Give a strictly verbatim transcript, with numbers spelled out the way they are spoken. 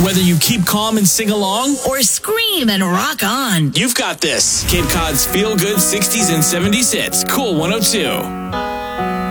Whether you keep calm and sing along, or scream and rock on, you've got this. Cape Cod's feel-good sixties and seventies hits. Cool one oh two.